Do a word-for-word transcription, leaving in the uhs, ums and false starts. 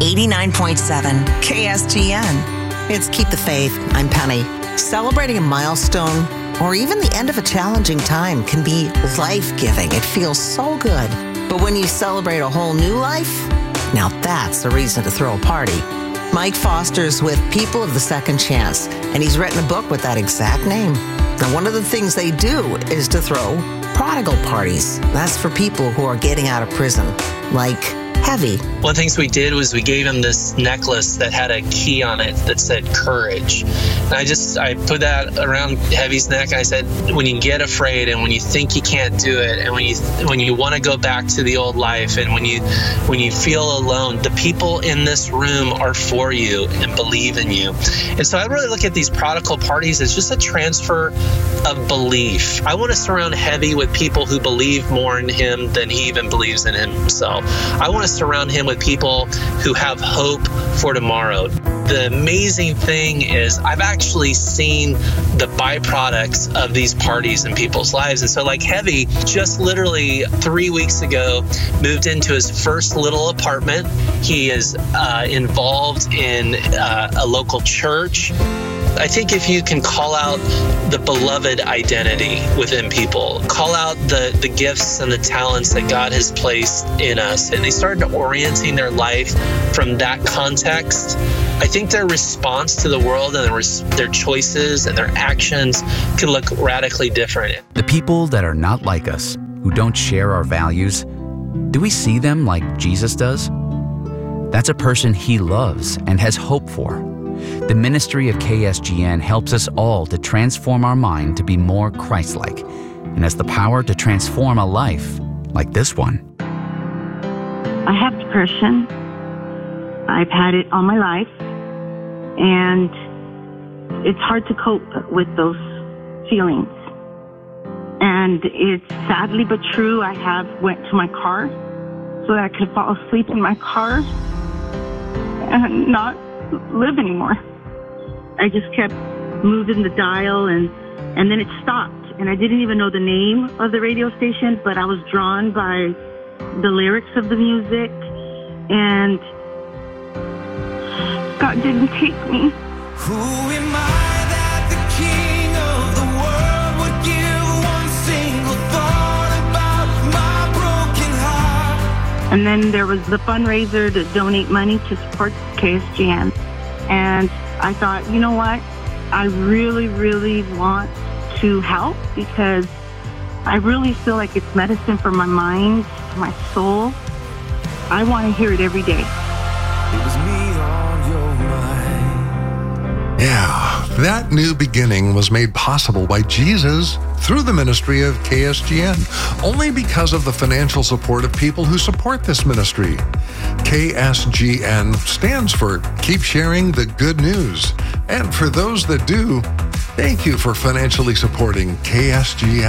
eighty-nine point seven K S G N. It's Keep the Faith. I'm Penny. Celebrating a milestone or even the end of a challenging time can be life-giving. It feels so good. But when you celebrate a whole new life, now that's a reason to throw a party. Mike Foster's with People of the Second Chance, and he's written a book with that exact name. Now, one of the things they do is to throw prodigal parties. That's for people who are getting out of prison, like Heavy. One of the things we did was we gave him this necklace that had a key on it that said courage. And I just, I put that around Heavy's neck. And I said, when you get afraid and when you think you can't do it and when you when you want to go back to the old life and when you when you feel alone, the people in this room are for you and believe in you. And so I really look at these prodigal parties as just a transfer of belief. I want to surround Heavy with people who believe more in him than he even believes in himself. I want to surround him with people who have hope for tomorrow. The amazing thing is I've actually seen the byproducts of these parties in people's lives. And so like Heavy just literally three weeks ago moved into his first little apartment. He is uh, involved in uh, a local church. I think if you can call out the beloved identity within people, call out the, the gifts and the talents that God has placed in us, and they started orienting their life from that context, I think their response to the world and their, res- their choices and their actions can look radically different. The people that are not like us, who don't share our values, do we see them like Jesus does? That's a person he loves and has hope for. The ministry of K S G N helps us all to transform our mind to be more Christ-like and has the power to transform a life like this one. I have depression. I've had it all my life, and it's hard to cope with those feelings. And it's sadly but true, I have went to my car so that I could fall asleep in my car and not live anymore. I just kept moving the dial and and then it stopped, and I didn't even know the name of the radio station, but I was drawn by the lyrics of the music, and God didn't take me. Who am I that the king of the world would give one single thought about my broken heart? And then there was the fundraiser to donate money to support K S G N. And I thought, you know what? I really, really want to help because I really feel like it's medicine for my mind, my soul. I want to hear it every day. It was me on your mind. Yeah, that new beginning was made possible by Jesus through the ministry of K S G N, only because of the financial support of people who support this ministry. K S G N stands for Keep Sharing the Good News. And for those that do, thank you for financially supporting K S G N.